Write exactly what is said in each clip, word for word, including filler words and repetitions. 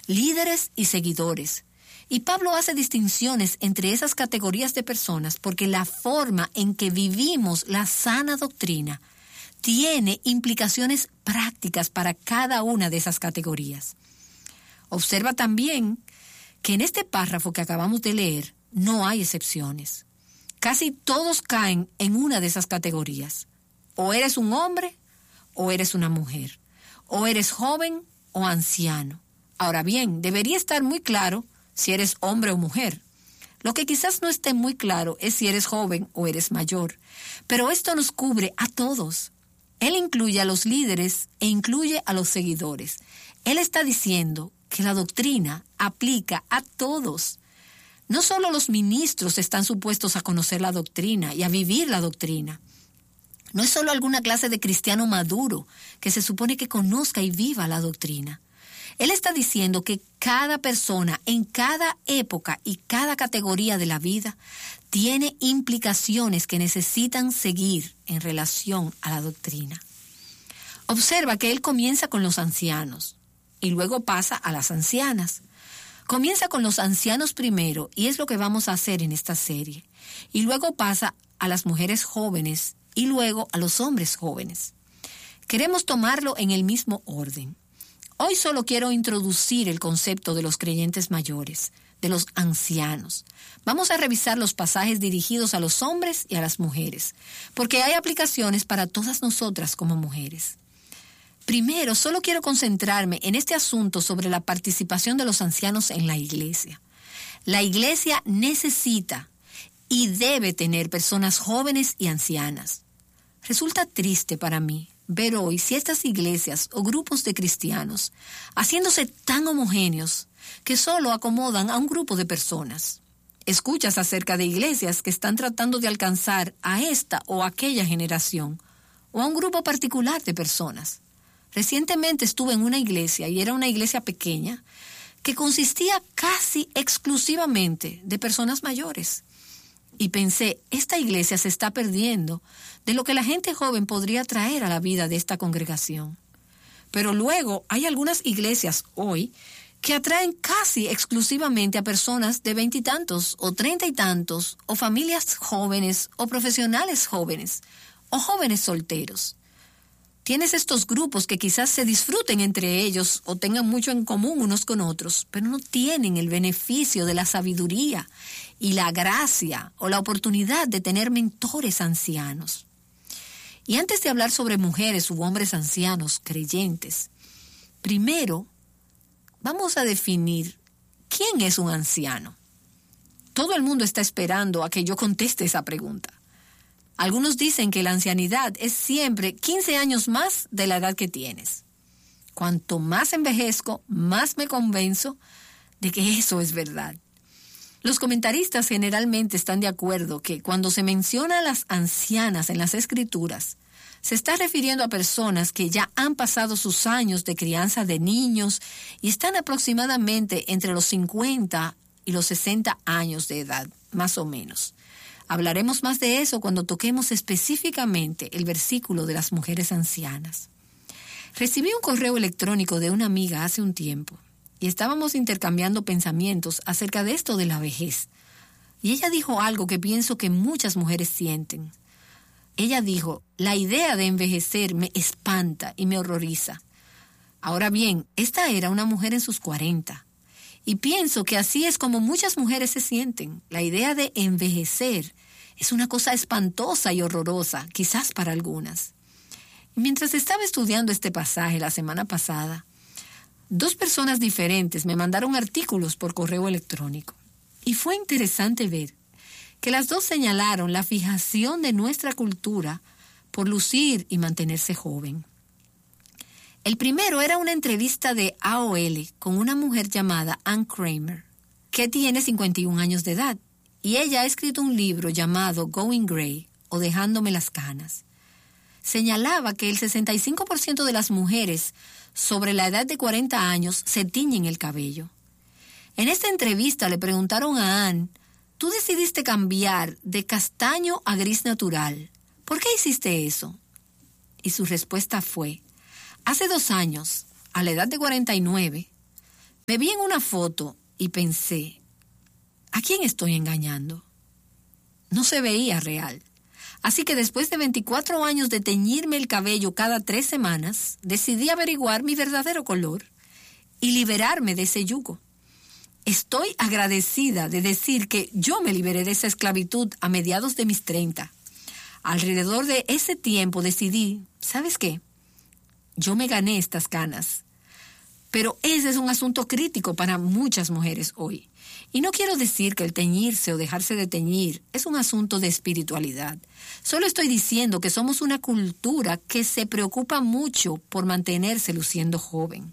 líderes y seguidores. Y Pablo hace distinciones entre esas categorías de personas porque la forma en que vivimos la sana doctrina tiene implicaciones prácticas para cada una de esas categorías. Observa también que en este párrafo que acabamos de leer no hay excepciones. Casi todos caen en una de esas categorías. O eres un hombre o eres una mujer. O eres joven o anciano. Ahora bien, debería estar muy claro si eres hombre o mujer. Lo que quizás no esté muy claro es si eres joven o eres mayor. Pero esto nos cubre a todos. Él incluye a los líderes e incluye a los seguidores. Él está diciendo que la doctrina aplica a todos. No solo los ministros están supuestos a conocer la doctrina y a vivir la doctrina. No es solo alguna clase de cristiano maduro que se supone que conozca y viva la doctrina. Él está diciendo que cada persona en cada época y cada categoría de la vida tiene implicaciones que necesitan seguir en relación a la doctrina. Observa que él comienza con los ancianos y luego pasa a las ancianas. Comienza con los ancianos primero y es lo que vamos a hacer en esta serie. Y luego pasa a las mujeres jóvenes y luego a los hombres jóvenes. Queremos tomarlo en el mismo orden. Hoy solo quiero introducir el concepto de los creyentes mayores, de los ancianos. Vamos a revisar los pasajes dirigidos a los hombres y a las mujeres, porque hay aplicaciones para todas nosotras como mujeres. Primero, solo quiero concentrarme en este asunto sobre la participación de los ancianos en la iglesia. La iglesia necesita y debe tener personas jóvenes y ancianas. Resulta triste para mí ver hoy ciertas iglesias o grupos de cristianos haciéndose tan homogéneos que solo acomodan a un grupo de personas. Escuchas acerca de iglesias que están tratando de alcanzar a esta o aquella generación o a un grupo particular de personas. Recientemente estuve en una iglesia y era una iglesia pequeña que consistía casi exclusivamente de personas mayores. Y pensé, esta iglesia se está perdiendo de lo que la gente joven podría traer a la vida de esta congregación. Pero luego hay algunas iglesias hoy que atraen casi exclusivamente a personas de veintitantos o treinta y tantos, o familias jóvenes o profesionales jóvenes, o jóvenes solteros. Tienes estos grupos que quizás se disfruten entre ellos o tengan mucho en común unos con otros, pero no tienen el beneficio de la sabiduría y la gracia o la oportunidad de tener mentores ancianos. Y antes de hablar sobre mujeres u hombres ancianos creyentes, primero vamos a definir quién es un anciano. Todo el mundo está esperando a que yo conteste esa pregunta. Algunos dicen que la ancianidad es siempre quince años más de la edad que tienes. Cuanto más envejezco, más me convenzo de que eso es verdad. Los comentaristas generalmente están de acuerdo que cuando se menciona a las ancianas en las Escrituras, se está refiriendo a personas que ya han pasado sus años de crianza de niños y están aproximadamente entre los cincuenta y los sesenta años de edad, más o menos. Hablaremos más de eso cuando toquemos específicamente el versículo de las mujeres ancianas. Recibí un correo electrónico de una amiga hace un tiempo y estábamos intercambiando pensamientos acerca de esto de la vejez. Y ella dijo algo que pienso que muchas mujeres sienten. Ella dijo, la idea de envejecer me espanta y me horroriza. Ahora bien, esta era una mujer en sus cuarenta. Y pienso que así es como muchas mujeres se sienten. La idea de envejecer es una cosa espantosa y horrorosa, quizás para algunas. Y mientras estaba estudiando este pasaje la semana pasada, dos personas diferentes me mandaron artículos por correo electrónico. Y fue interesante ver que las dos señalaron la fijación de nuestra cultura por lucir y mantenerse joven. El primero era una entrevista de A O L con una mujer llamada Ann Kramer, que tiene cincuenta y un años de edad, y ella ha escrito un libro llamado Going Gray, o Dejándome las canas. Señalaba que el sesenta y cinco por ciento de las mujeres sobre la edad de cuarenta años se tiñen el cabello. En esta entrevista le preguntaron a Ann, ¿tú decidiste cambiar de castaño a gris natural? ¿Por qué hiciste eso? Y su respuesta fue, hace dos años, a la edad de cuarenta y nueve, Me vi en una foto y pensé, ¿a quién estoy engañando? No se veía real. Así que después de veinticuatro años de teñirme el cabello cada tres semanas, decidí averiguar mi verdadero color y liberarme de ese yugo. Estoy agradecida de decir que yo me liberé de esa esclavitud a mediados de mis treinta. Alrededor de ese tiempo decidí, ¿sabes qué? Yo me gané estas canas. Pero ese es un asunto crítico para muchas mujeres hoy. Y no quiero decir que el teñirse o dejarse de teñir es un asunto de espiritualidad. Solo estoy diciendo que somos una cultura que se preocupa mucho por mantenerse luciendo joven.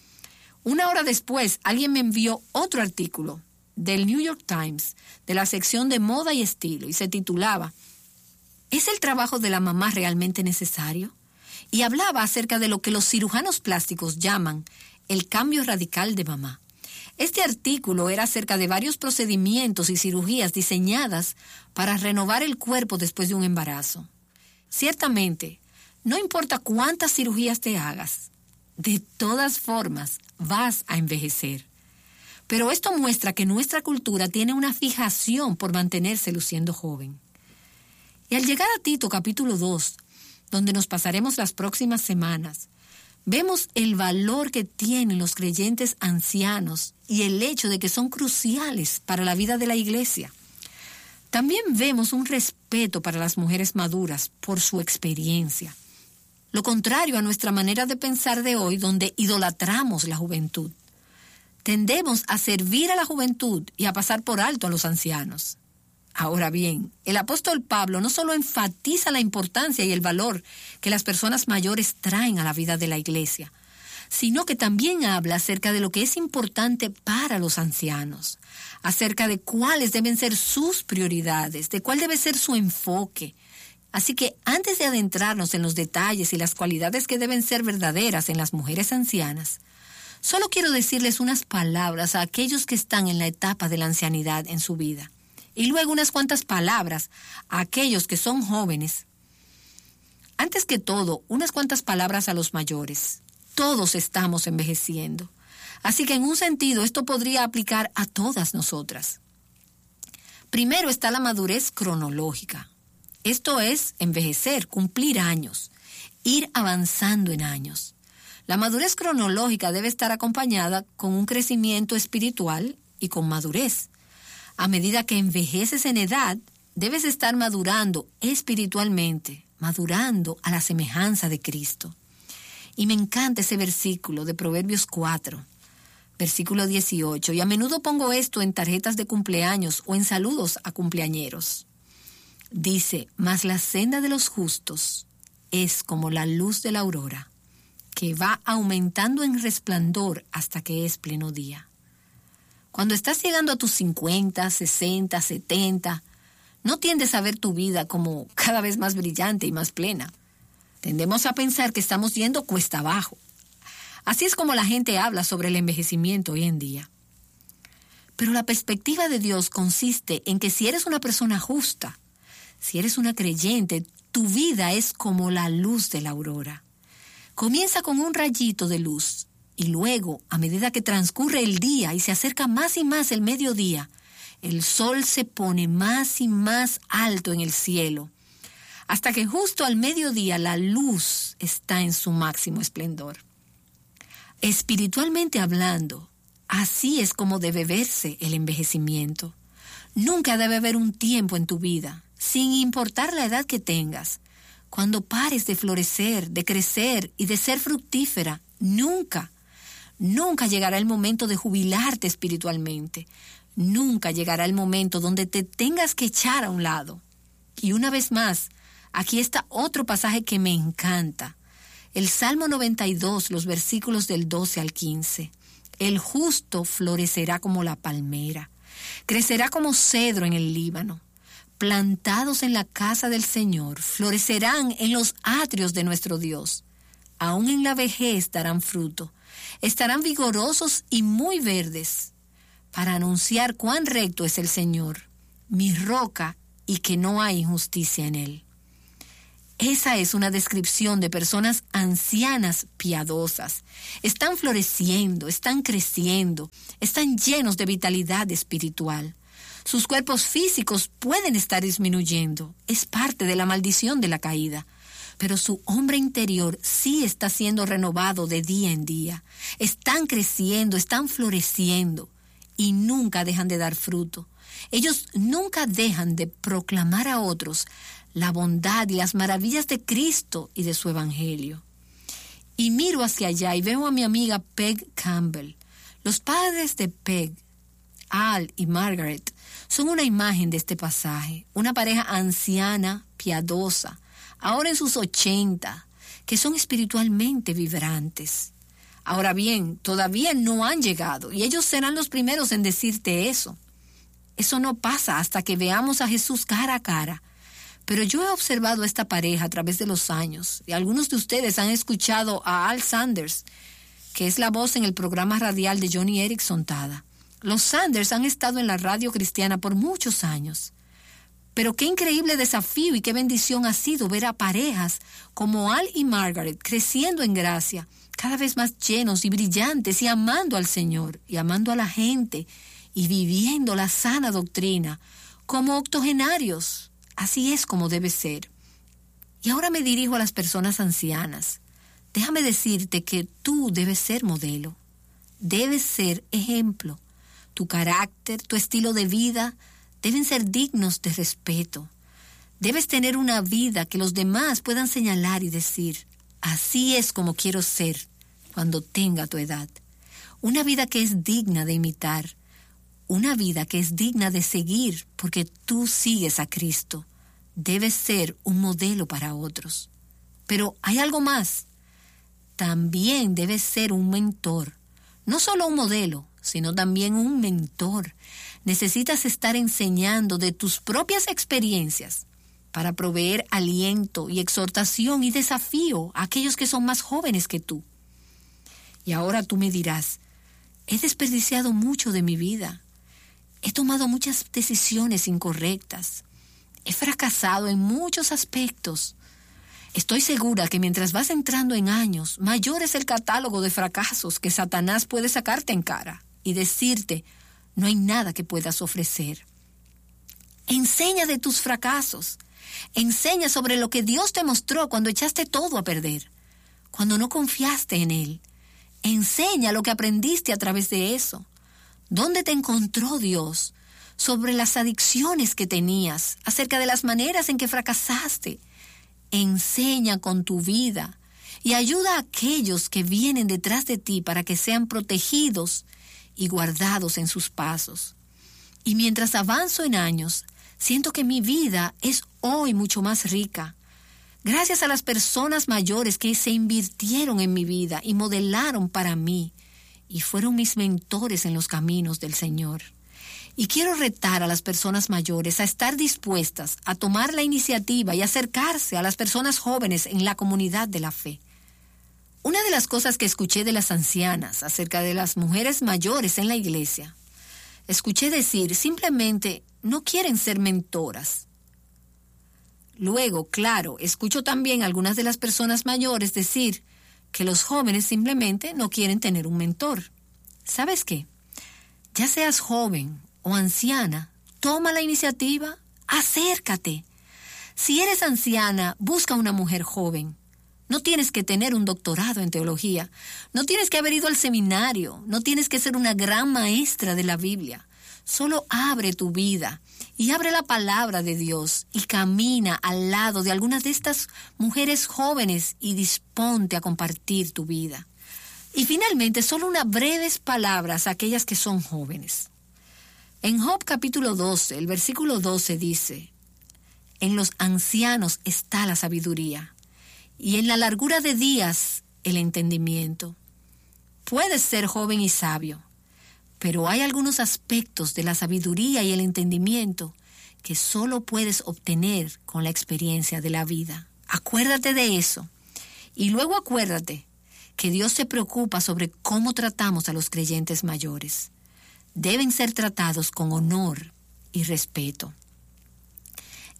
Una hora después, alguien me envió otro artículo del New York Times, de la sección de moda y estilo, y se titulaba ¿Es el trabajo de la mamá realmente necesario? Y hablaba acerca de lo que los cirujanos plásticos llaman el cambio radical de mamá. Este artículo era acerca de varios procedimientos y cirugías diseñadas para renovar el cuerpo después de un embarazo. Ciertamente, no importa cuántas cirugías te hagas, de todas formas vas a envejecer. Pero esto muestra que nuestra cultura tiene una fijación por mantenerse luciendo joven. Y al llegar a Tito capítulo dos, donde nos pasaremos las próximas semanas, vemos el valor que tienen los creyentes ancianos y el hecho de que son cruciales para la vida de la iglesia. También vemos un respeto para las mujeres maduras por su experiencia. Lo contrario a nuestra manera de pensar de hoy, donde idolatramos la juventud. Tendemos a servir a la juventud y a pasar por alto a los ancianos. Ahora bien, el apóstol Pablo no solo enfatiza la importancia y el valor que las personas mayores traen a la vida de la iglesia, sino que también habla acerca de lo que es importante para los ancianos, acerca de cuáles deben ser sus prioridades, de cuál debe ser su enfoque. Así que antes de adentrarnos en los detalles y las cualidades que deben ser verdaderas en las mujeres ancianas, solo quiero decirles unas palabras a aquellos que están en la etapa de la ancianidad en su vida. Y luego unas cuantas palabras a aquellos que son jóvenes. Antes que todo, unas cuantas palabras a los mayores. Todos estamos envejeciendo. Así que en un sentido esto podría aplicar a todas nosotras. Primero está la madurez cronológica. Esto es envejecer, cumplir años, ir avanzando en años. La madurez cronológica debe estar acompañada con un crecimiento espiritual y con madurez. A medida que envejeces en edad, debes estar madurando espiritualmente, madurando a la semejanza de Cristo. Y me encanta ese versículo de Proverbios cuatro, versículo dieciocho, y a menudo pongo esto en tarjetas de cumpleaños o en saludos a cumpleañeros. Dice, mas la senda de los justos es como la luz de la aurora, que va aumentando en resplandor hasta que es pleno día. Cuando estás llegando a tus cincuenta, sesenta, setenta, no tiendes a ver tu vida como cada vez más brillante y más plena. Tendemos a pensar que estamos yendo cuesta abajo. Así es como la gente habla sobre el envejecimiento hoy en día. Pero la perspectiva de Dios consiste en que si eres una persona justa, si eres una creyente, tu vida es como la luz de la aurora. Comienza con un rayito de luz. Y luego, a medida que transcurre el día y se acerca más y más el mediodía, el sol se pone más y más alto en el cielo, hasta que justo al mediodía la luz está en su máximo esplendor. Espiritualmente hablando, así es como debe verse el envejecimiento. Nunca debe haber un tiempo en tu vida, sin importar la edad que tengas, cuando pares de florecer, de crecer y de ser fructífera. Nunca. Nunca llegará el momento de jubilarte espiritualmente. Nunca llegará el momento donde te tengas que echar a un lado. Y una vez más, aquí está otro pasaje que me encanta. El Salmo noventa y dos, los versículos del doce al quince. El justo florecerá como la palmera, crecerá como cedro en el Líbano. Plantados en la casa del Señor, florecerán en los atrios de nuestro Dios. Aún en la vejez darán fruto. Estarán vigorosos y muy verdes, para anunciar cuán recto es el Señor, mi roca, y que no hay injusticia en él. Esa es una descripción de personas ancianas piadosas. Están floreciendo, están creciendo, están llenos de vitalidad espiritual. Sus cuerpos físicos pueden estar disminuyendo. Es parte de la maldición de la caída. Pero su hombre interior sí está siendo renovado de día en día. Están creciendo, están floreciendo y nunca dejan de dar fruto. Ellos nunca dejan de proclamar a otros la bondad y las maravillas de Cristo y de su Evangelio. Y miro hacia allá y veo a mi amiga Peg Campbell. Los padres de Peg, Al y Margaret, son una imagen de este pasaje. Una pareja anciana, piadosa, ahora en sus ochenta, que son espiritualmente vibrantes. Ahora bien, todavía no han llegado y ellos serán los primeros en decirte eso. Eso no pasa hasta que veamos a Jesús cara a cara. Pero yo he observado a esta pareja a través de los años y algunos de ustedes han escuchado a Al Sanders, que es la voz en el programa radial de Johnny Erickson Tada. Los Sanders han estado en la radio cristiana por muchos años. Pero qué increíble desafío y qué bendición ha sido ver a parejas como Al y Margaret creciendo en gracia, cada vez más llenos y brillantes y amando al Señor y amando a la gente y viviendo la sana doctrina como octogenarios. Así es como debe ser. Y ahora me dirijo a las personas ancianas. Déjame decirte que tú debes ser modelo. Debes ser ejemplo. Tu carácter, tu estilo de vida deben ser dignos de respeto. Debes tener una vida que los demás puedan señalar y decir, así es como quiero ser cuando tenga tu edad. Una vida que es digna de imitar. Una vida que es digna de seguir porque tú sigues a Cristo. Debes ser un modelo para otros. Pero hay algo más. También debes ser un mentor. No solo un modelo, sino también un mentor. Necesitas estar enseñando de tus propias experiencias para proveer aliento y exhortación y desafío a aquellos que son más jóvenes que tú. Y ahora tú me dirás, he desperdiciado mucho de mi vida. He tomado muchas decisiones incorrectas. He fracasado en muchos aspectos. Estoy segura que mientras vas entrando en años, mayor es el catálogo de fracasos que Satanás puede sacarte en cara y decirte, no hay nada que puedas ofrecer. Enseña de tus fracasos. Enseña sobre lo que Dios te mostró cuando echaste todo a perder, cuando no confiaste en Él. Enseña lo que aprendiste a través de eso. ¿Dónde te encontró Dios? Sobre las adicciones que tenías, acerca de las maneras en que fracasaste. Enseña con tu vida y ayuda a aquellos que vienen detrás de ti para que sean protegidos y guardados en sus pasos. Y mientras avanzo en años, siento que mi vida es hoy mucho más rica. Gracias a las personas mayores que se invirtieron en mi vida y modelaron para mí y fueron mis mentores en los caminos del Señor. Y quiero retar a las personas mayores a estar dispuestas a tomar la iniciativa y acercarse a las personas jóvenes en la comunidad de la fe. Una de las cosas que escuché de las ancianas acerca de las mujeres mayores en la iglesia, escuché decir simplemente no quieren ser mentoras. Luego, claro, escucho también a algunas de las personas mayores decir que los jóvenes simplemente no quieren tener un mentor. ¿Sabes qué? Ya seas joven o anciana, toma la iniciativa, acércate. Si eres anciana, busca una mujer joven. No tienes que tener un doctorado en teología, no tienes que haber ido al seminario, no tienes que ser una gran maestra de la Biblia. Solo abre tu vida y abre la palabra de Dios y camina al lado de algunas de estas mujeres jóvenes y disponte a compartir tu vida. Y finalmente, solo unas breves palabras a aquellas que son jóvenes. En Job capítulo doce, el versículo doce dice, en los ancianos está la sabiduría, y en la largura de días el entendimiento. Puedes ser joven y sabio, pero hay algunos aspectos de la sabiduría y el entendimiento que solo puedes obtener con la experiencia de la vida. Acuérdate de eso, y luego acuérdate que Dios se preocupa sobre cómo tratamos a los creyentes mayores. Deben ser tratados con honor y respeto.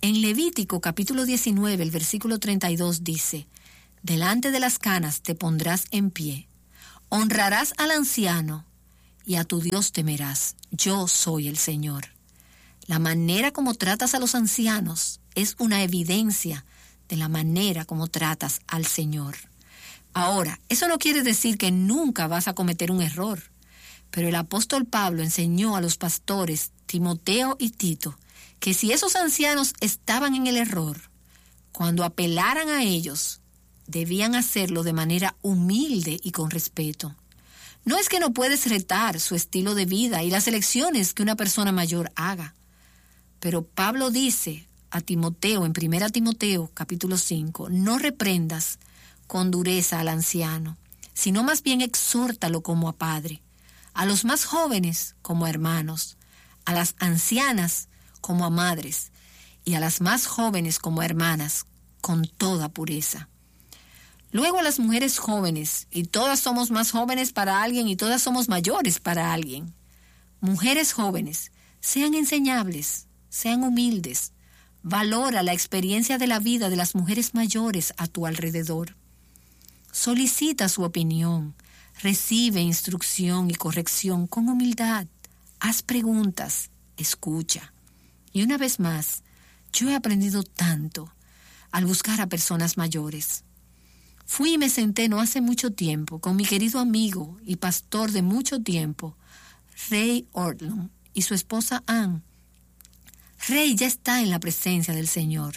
En Levítico capítulo diecinueve, el versículo treinta y dos dice: delante de las canas te pondrás en pie, honrarás al anciano y a tu Dios temerás. Yo soy el Señor. La manera como tratas a los ancianos es una evidencia de la manera como tratas al Señor. Ahora, eso no quiere decir que nunca vas a cometer un error, pero el apóstol Pablo enseñó a los pastores Timoteo y Tito que si esos ancianos estaban en el error, cuando apelaran a ellos, debían hacerlo de manera humilde y con respeto. No es que no puedes retar su estilo de vida y las elecciones que una persona mayor haga, pero Pablo dice a Timoteo en primera Timoteo capítulo cinco, no reprendas con dureza al anciano, sino más bien exhórtalo como a padre, a los más jóvenes como a hermanos, a las ancianas como a madres, y a las más jóvenes como a hermanas, con toda pureza. Luego a las mujeres jóvenes, y todas somos más jóvenes para alguien y todas somos mayores para alguien. Mujeres jóvenes, sean enseñables, sean humildes, valora la experiencia de la vida de las mujeres mayores a tu alrededor. Solicita su opinión, recibe instrucción y corrección con humildad, haz preguntas, escucha. Y una vez más, yo he aprendido tanto al buscar a personas mayores. Fui y me senté no hace mucho tiempo con mi querido amigo y pastor de mucho tiempo, Ray Ortlund, y su esposa Ann. Ray ya está en la presencia del Señor.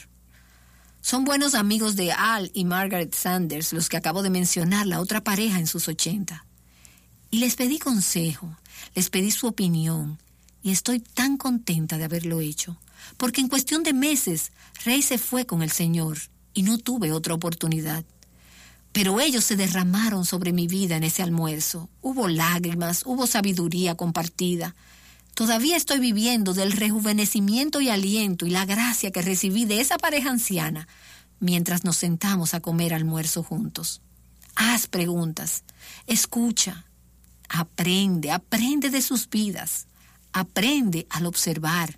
Son buenos amigos de Al y Margaret Sanders, los que acabo de mencionar, la otra pareja en sus ochenta. Y les pedí consejo, les pedí su opinión, y estoy tan contenta de haberlo hecho, porque en cuestión de meses, Ray se fue con el Señor y no tuve otra oportunidad. Pero ellos se derramaron sobre mi vida en ese almuerzo. Hubo lágrimas, hubo sabiduría compartida. Todavía estoy viviendo del rejuvenecimiento y aliento y la gracia que recibí de esa pareja anciana mientras nos sentamos a comer almuerzo juntos. Haz preguntas, escucha, aprende, aprende de sus vidas, aprende al observar,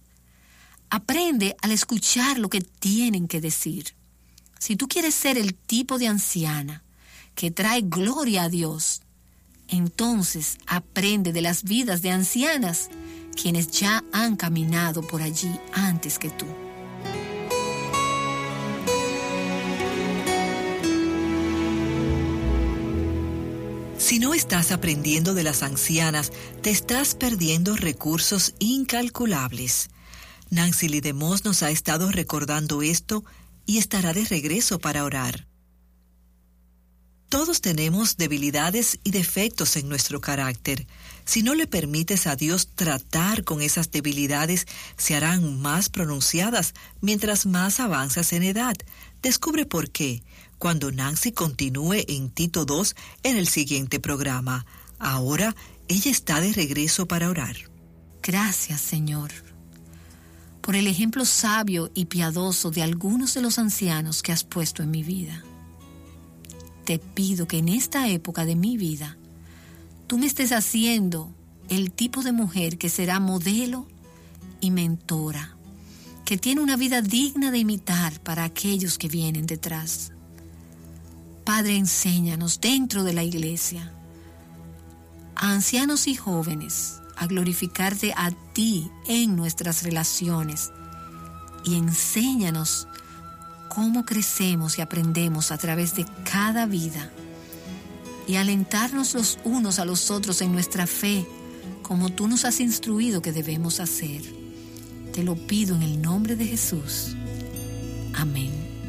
aprende al escuchar lo que tienen que decir. Si tú quieres ser el tipo de anciana que trae gloria a Dios, entonces aprende de las vidas de ancianas quienes ya han caminado por allí antes que tú. Si no estás aprendiendo de las ancianas, te estás perdiendo recursos incalculables. Nancy Lee DeMoss nos ha estado recordando esto y estará de regreso para orar. Todos tenemos debilidades y defectos en nuestro carácter. Si no le permites a Dios tratar con esas debilidades, se harán más pronunciadas mientras más avanzas en edad. Descubre por qué cuando Nancy continúe en Tito dos en el siguiente programa. Ahora ella está de regreso para orar. Gracias, Señor, por el ejemplo sabio y piadoso de algunos de los ancianos que has puesto en mi vida. Te pido que en esta época de mi vida, tú me estés haciendo el tipo de mujer que será modelo y mentora, que tiene una vida digna de imitar para aquellos que vienen detrás. Padre, enséñanos dentro de la iglesia, a ancianos y jóvenes, a glorificarte a ti en nuestras relaciones y enséñanos cómo crecemos y aprendemos a través de cada vida y alentarnos los unos a los otros en nuestra fe, como tú nos has instruido que debemos hacer. Te lo pido en el nombre de Jesús. Amén.